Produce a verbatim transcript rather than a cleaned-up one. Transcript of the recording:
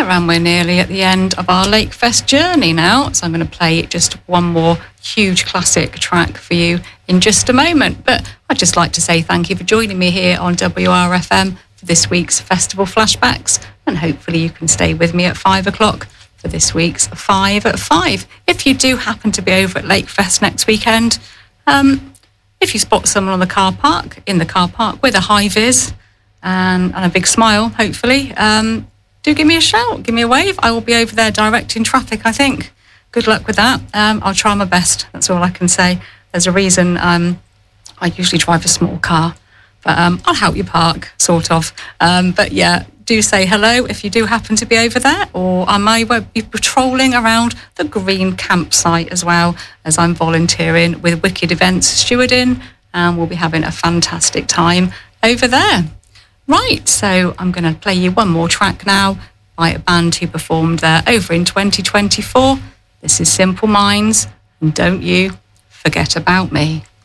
and we're nearly at the end of our Lakefest journey now. So I'm going to play just one more huge classic track for you in just a moment. But I'd just like to say thank you for joining me here on W R F M for this week's Festival Flashbacks. And hopefully you can stay with me at five o'clock for this week's Five at Five. If you do happen to be over at Lakefest next weekend, um, if you spot someone on the car park, in the car park with a high vis and, and a big smile, hopefully, um, do give me a shout, give me a wave. I will be over there directing traffic, I think. Good luck with that. Um, I'll try my best. That's all I can say. There's a reason um, I usually drive a small car, but um, I'll help you park, sort of. Um, but yeah, do say hello if you do happen to be over there, or I may be patrolling around the green campsite as well, as I'm volunteering with Wicked Events Stewarding, and we'll be having a fantastic time over there. Right, so I'm going to play you one more track now by a band who performed there over in twenty twenty-four. This is Simple Minds, and Don't You Forget About Me.